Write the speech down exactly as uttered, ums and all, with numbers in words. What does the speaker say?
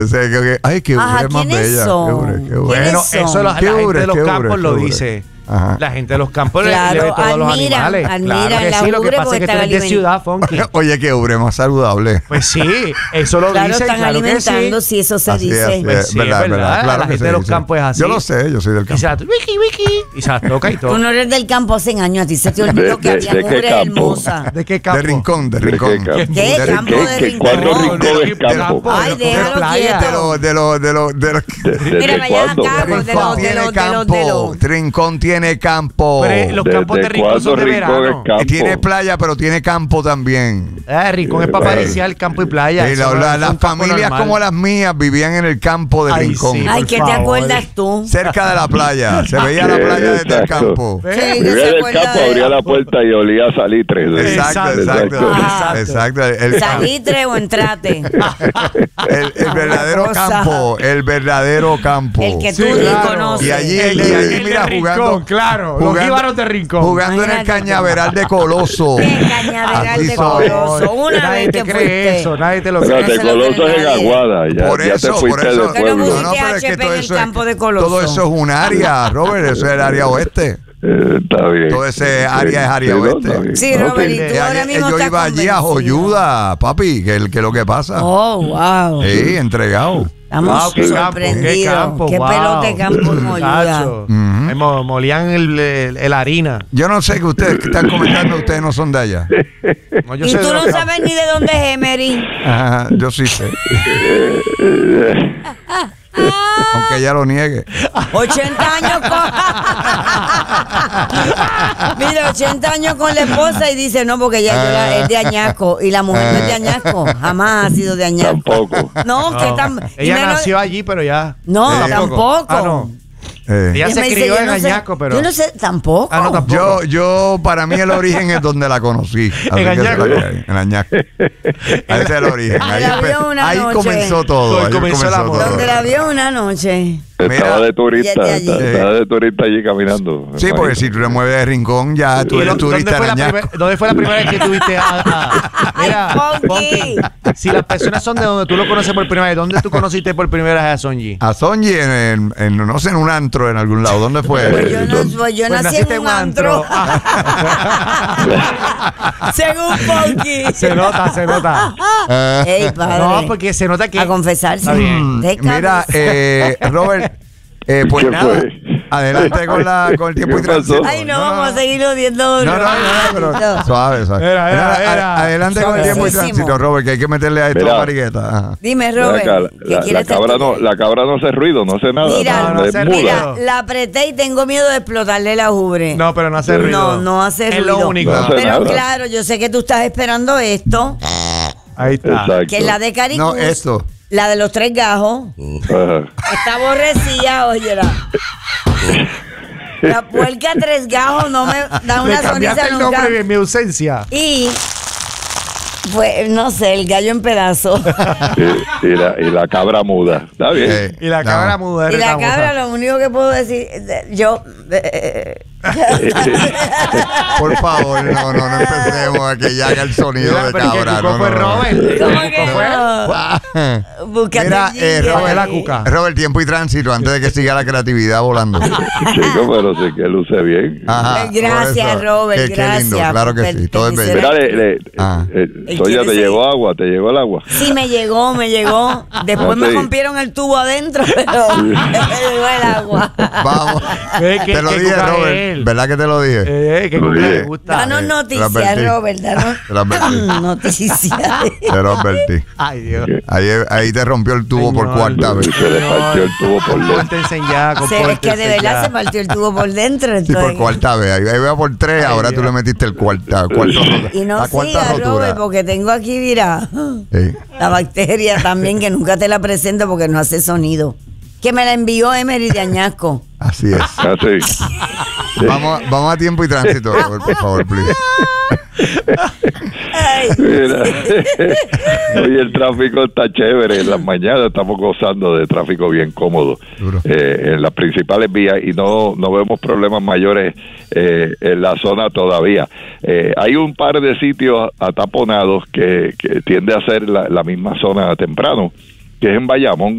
O sea, que, que, ay, qué Ajá, ubre más bella. son? Qué ubre, qué ubre. Bueno, eso la, la gente ubre, de los qué campos ubre, lo qué ubre. dice. Ajá. La gente de los campos Claro, le ve todos los admiran, animales. admiran Claro que la sí, lo que ubre pasa porque es que tú están eres de aliment- ciudad, Funky. Oye, qué ubre más saludable. Pues sí, eso lo Claro, dicen, están claro que sí. alimentando, si eso se Así es, dice. así Pues es, sí, verdad, es verdad, verdad, claro la que gente se de los dice. campos es así. Yo lo sé, yo soy del Y se campo. la, wiki, wiki, y se las toca y todo. Tú no eres del campo hace años, a ti se te olvidó De- que de- había de qué ubres campo? hermosas. ¿De qué campo? De rincón, de ¿De qué rincón. campo? ¿Qué? De Campo ¿Qué? de ¿Qué? rincón. ¿Cuándo No, rincón de- es de campo? Ay, de déjalo playa. De quieto. los, de los, de los, de los. ¿De- Mira, ¿Desde vaya cuándo? acá, Rincón de los, de tiene los, de los, de campo. los. Rincón tiene campo. Pero, los campos de ¿Desde Rincón son cuándo de rincón es verano. campo? Tiene playa, pero tiene campo también. Eh, Rincón es para parecer campo y playa. Y Eso la- no la- es las un campo familias normal. como las mías vivían en el campo de Ay, Rincón. sí. Ay, por ¿qué te favor. acuerdas tú? Cerca de la playa. Se veía la playa desde el Exacto. campo. ¿Eh? Sí, que Vivía se del acuerda campo, de- abría la puerta y olía a salitre. Exacto, Exacto. exacto. Ajá. Exacto. El, Salitre o entrate. el- el verdadero Cosa. campo. El verdadero campo. El que tú Sí, ni claro. conoces. Y allí, El y de- allí el de mira, Rincón, jugando. claro, los jugando- jíbaros de Rincón. Jugando en el Imagínate. cañaveral de Coloso. Qué cañaveral Así de soy. Coloso. Una nadie vez te que cree fuiste. eso, nadie te lo Pero cree. te se lo Coloso cree es en nadie. Aguada. Ya, Por ya eso, te por fuiste eso. del ¿Por qué no pueblo. pusiste No, no, pero es que H P todo en el eso es- campo de Coloso? Todo eso es un área, Robert. Eso es el área oeste. Eh, está bien. Todo ese área es área Sí, no, oeste. está bien. Sí, No, Robert, sí. y tú Eh, ahora eh, mismo yo estás iba allí a convencido. Joyuda, papi, que es que lo que pasa. Oh, wow. Sí, entregado. Estamos Wow, qué campo, qué sorprendidos. campo, Qué wow. pelote campo en Moyuda. Muchacho. Ujú. Ahí mo- molían el, el, el harina. Yo no sé que ustedes que están comentando, ustedes no son de allá. No, yo Y sé de tú los no campos. sabes ni de dónde es Emery. Ajá, yo sí sé. Aunque ella lo niegue. ochenta años con. Mira, ochenta años con la esposa y dice, no, porque ella yo la- es de Añasco. Y la mujer no es de Añasco. Jamás ha sido de Añasco. Tampoco. No, que tan. y Ella menos- nació allí, pero ya. No, Eh, tampoco. Ah, no. Eh, Ella Ella se me dice, crió yo en no sé- Añasco, pero. Yo no sé, tampoco. Ah, no, tampoco. Yo, yo, para mí el origen es donde la conocí. Así En que esa es Añasco. la que hay, en Añasco. Ese es el origen. Ahí, La vio empe- una ahí noche. comenzó todo. Ahí Ahí comenzó comenzó el amor. todo. Donde la vio una noche. Mira, Estaba de turista. y es de allí. Estaba de turista allí caminando. Sí, porque si tú te mueves de rincón, ya tú ¿Y eres dó- turista ¿dónde, fue en la Añasco. primer- ¿Dónde fue la primera vez que tuviste a, a- Mira, Ay, Funky. Funky, si las personas son de donde tú lo conoces por primera vez, ¿dónde tú conociste por primera vez a Sonji? A Sonji, en, en, en- no sé, en un antro en algún lado. ¿Dónde fue? Pues yo, no, pues yo Pues nací naciste en un antro. Según Funky. Se nota, se nota. Eh, Ey, padre. No, porque se nota que. A confesarse. Está bien. De Mira, cabeza. eh, Robert, eh, pues ¿Qué nada, fue? adelante con, la, con el tiempo y ¿Qué pasó? tránsito. Ay, no, vamos a seguir odiando. No, no, no, no, pero suave, suave. Era, era, Nada, era. a- Adelante con el tiempo y Suavecísimo. tránsito, Robert, que hay que meterle a esto Mira. la varigueta. Ajá. Dime, Ven Robert. acá, ¿qué la, la quieres cabra no, decir? la cabra no hace ruido, no hace nada. Mira, No, no es hace muda. ruido. Mira, la apreté y tengo miedo de explotarle la ubre. No, pero no hace ruido. No, no hace Es ruido. lo único. No hace Pero nada. claro, yo sé que tú estás esperando esto, Ahí está. Exacto. que es la de Caricús. No, esto. La de los tres gajos. Ajá. Está aborrecida, óyela. La puerca tres gajos no me da Me una cambiaste sonrisa el nunca. nombre en mi ausencia. Y, pues, no sé, el gallo en pedazos. y, y la, y la cabra muda. Está bien. Eh, Y la no. cabra muda. Y eres la famosa. cabra, lo único que puedo decir, eh, yo... eh, Por favor, no, no, no empecemos a que ya haga el sonido Mira, de pero que cabra. Cuco No, fue no, no. Robert. ¿Cómo Cuco que fue- no? Búscate Mira, el eh, jingle. Robert, la cuca. Robert, tiempo y tránsito antes de que siga la creatividad volando. Chico, pero sí que luce bien. Ajá, Gracias, por eso. Robert, Qué- qué lindo, gracias claro que por sí, todo es bello. Mira, le, le, Ah. eh, Él Sonia, quiere ¿te seguir. llegó agua? ¿Te llegó el agua? Sí, me llegó, me llegó. Después Ah, me sí. rompieron el tubo adentro, pero me llegó el agua. Vamos. Ve que- Te lo que dije, cuca es Robert. él. ¿Verdad que te lo dije? Eh, que Cuca le gusta. Danos eh, te lo noticias, advertí. Robert, danos Te lo advertí. noticias. Te lo advertí. Ay, Dios. Ahí, ahí te rompió el tubo por Señor. cuarta vez. Se le partió el tubo por dentro. Compórtense ya, O sea, es que de compórtense verdad ya. se partió el tubo por dentro. Sí, por entonces- cuarta vez. Ahí, ahí va por tres, Ay, ahora Dios. tú le metiste el cuarta, cuarto, Y no la cuarta sigas, rotura. Robert, porque tengo aquí, mira, Sí. la bacteria también, que nunca te la presento porque no hace sonido. Que me la envió Emery de Añasco. Así es. Así. Vamos, vamos a tiempo y tránsito, Robert, por favor, please. Ay. Mira, hoy el tráfico está chévere. En las mañanas estamos gozando de tráfico bien cómodo Duro. eh, en las principales vías y no, no vemos problemas mayores eh, en la zona todavía. Eh, hay un par de sitios ataponados que, que tiende a ser la, la misma zona temprano. que es en Bayamón,